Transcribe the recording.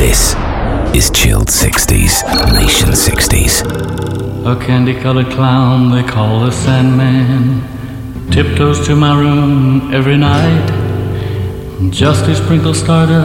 This is Chilled 60s, Nation 60s. A candy-colored clown they call the Sandman tiptoes to my room every night just to sprinkle stardust